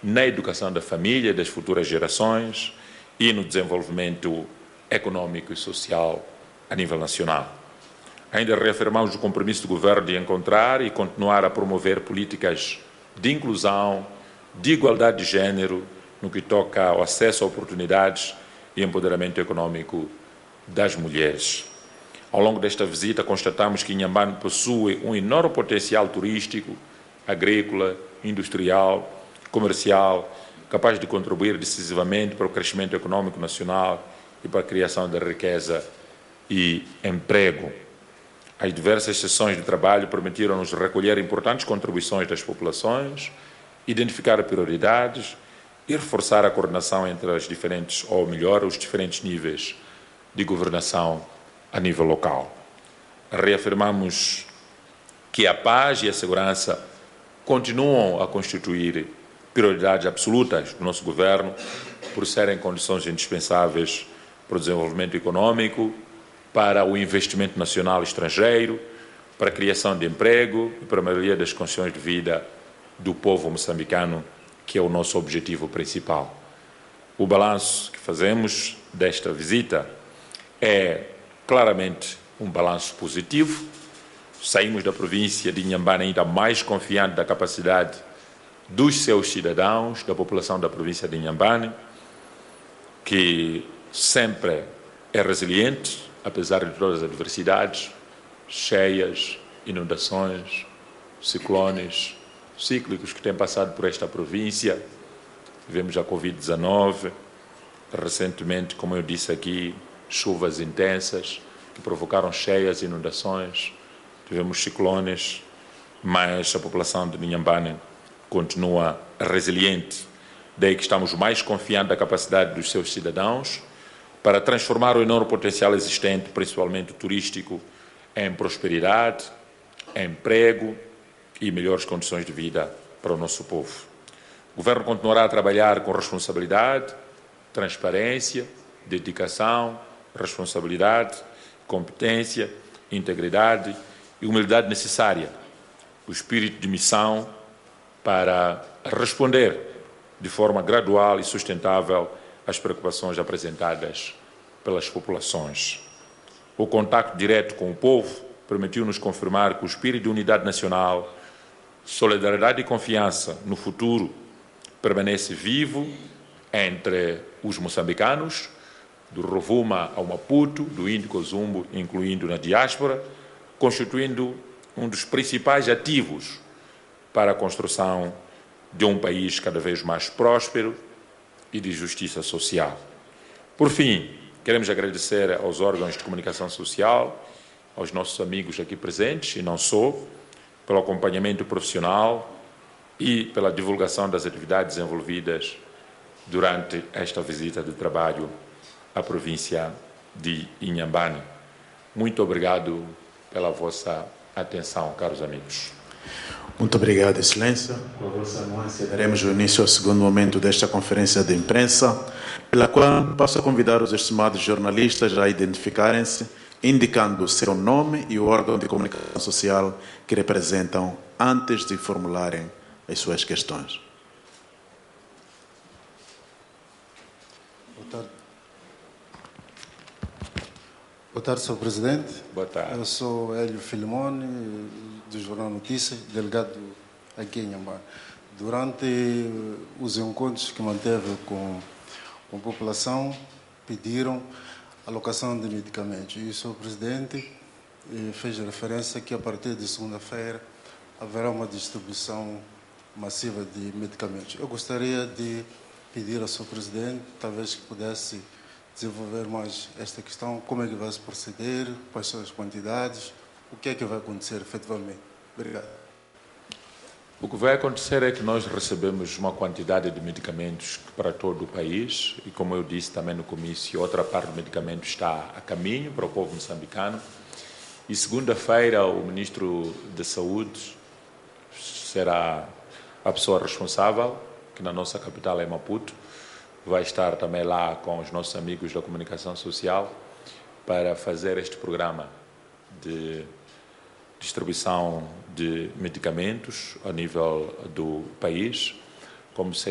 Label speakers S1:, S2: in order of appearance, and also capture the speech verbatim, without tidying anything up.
S1: na educação da família e das futuras gerações e no desenvolvimento econômico e social a nível nacional. Ainda reafirmamos o compromisso do Governo de encontrar e continuar a promover políticas de inclusão, de igualdade de género, no que toca ao acesso a oportunidades e empoderamento econômico das mulheres. Ao longo desta visita, constatamos que Inhambane possui um enorme potencial turístico, agrícola, industrial, comercial, capaz de contribuir decisivamente para o crescimento econômico nacional e para a criação de riqueza e emprego. As diversas sessões de trabalho permitiram-nos recolher importantes contribuições das populações, identificar prioridades e reforçar a coordenação entre as diferentes, ou melhor, os diferentes níveis de governação a nível local. Reafirmamos que a paz e a segurança continuam a constituir prioridades absolutas do nosso governo, por serem condições indispensáveis para o desenvolvimento econômico, para o investimento nacional e estrangeiro, para a criação de emprego e para a melhoria das condições de vida do povo moçambicano, que é o nosso objetivo principal. O balanço que fazemos desta visita é claramente um balanço positivo. Saímos da província de Inhambane ainda mais confiante da capacidade dos seus cidadãos, da população da província de Inhambane, que sempre é resiliente, apesar de todas as adversidades, cheias, inundações, ciclones, cíclicos que têm passado por esta província. Tivemos a Covid dezenove, recentemente, como eu disse aqui, chuvas intensas que provocaram cheias, inundações, tivemos ciclones, mas a população de Inhambane continua resiliente. Daí que estamos mais confiantes da capacidade dos seus cidadãos para transformar o enorme potencial existente, principalmente turístico, em prosperidade, em emprego e melhores condições de vida para o nosso povo. O Governo continuará a trabalhar com responsabilidade, transparência, dedicação, responsabilidade, competência, integridade e humildade necessária, o espírito de missão para responder de forma gradual e sustentável às preocupações apresentadas pelas populações. O contacto direto com o povo permitiu-nos confirmar que o espírito de unidade nacional, solidariedade e confiança no futuro permanece vivo entre os moçambicanos, do Rovuma ao Maputo, do Índico ao Zumbo, incluindo na diáspora, constituindo um dos principais ativos para a construção de um país cada vez mais próspero e de justiça social. Por fim, queremos agradecer aos órgãos de comunicação social, aos nossos amigos aqui presentes, e não só, pelo acompanhamento profissional e pela divulgação das atividades desenvolvidas durante esta visita de trabalho à província de Inhambane. Muito obrigado pela vossa atenção, caros amigos.
S2: Muito obrigado, Excelência. Com a vossa anuência, daremos o início ao segundo momento desta conferência de imprensa, pela qual passo a convidar os estimados jornalistas a identificarem-se, indicando o seu nome e o órgão de comunicação social que representam antes de formularem as suas questões.
S3: Boa tarde. Boa tarde, senhor Presidente.
S1: Boa tarde.
S3: Eu sou Hélio Filimone, do Jornal Notícias, delegado aqui em Inhambane. Durante os encontros que manteve com, com a população, pediram alocação de medicamentos. E o senhor Presidente fez referência que a partir de segunda-feira haverá uma distribuição massiva de medicamentos. Eu gostaria de pedir ao senhor Presidente, talvez que pudesse desenvolver mais esta questão, como é que vai se proceder, quais são as quantidades, o que é que vai acontecer efetivamente. Obrigado.
S1: O que vai acontecer é que nós recebemos uma quantidade de medicamentos para todo o país e, como eu disse também no comício, outra parte do medicamento está a caminho para o povo moçambicano. E segunda-feira o Ministro da Saúde será a pessoa responsável, que na nossa capital é Maputo, vai estar também lá com os nossos amigos da comunicação social para fazer este programa de distribuição de medicamentos a nível do país. Como